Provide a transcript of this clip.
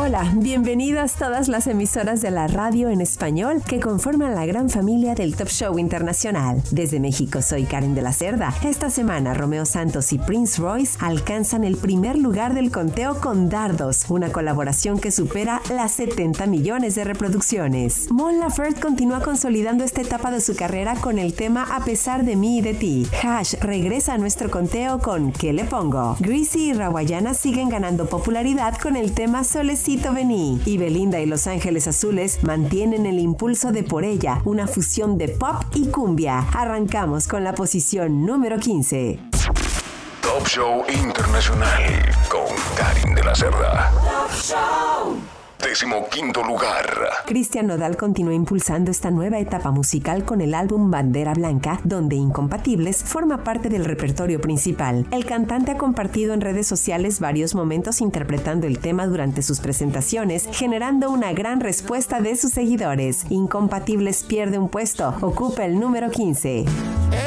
Hola, bienvenidas todas las emisoras de la radio en español que conforman la gran familia del Top Show Internacional. Desde México soy Karen de la Cerda. Esta semana Romeo Santos y Prince Royce alcanzan el primer lugar del conteo con Dardos, una colaboración que supera las 70 millones de reproducciones. Mon Laferte continúa consolidando esta etapa de su carrera con el tema A pesar de mí y de ti. Hash regresa a nuestro conteo con ¿Qué le pongo? Greasy y Rawayana siguen ganando popularidad con el tema Solecito Vení, y Belinda y Los Ángeles Azules mantienen el impulso de Por ella, una fusión de pop y cumbia. Arrancamos con la posición número 15. Top Show Internacional con Karen de la Cerda. Top Show. 15º lugar. Cristian Nodal continúa impulsando esta nueva etapa musical con el álbum Bandera Blanca, donde Incompatibles forma parte del repertorio principal. El cantante ha compartido en redes sociales varios momentos interpretando el tema durante sus presentaciones, generando una gran respuesta de sus seguidores. Incompatibles pierde un puesto, ocupa el número 15.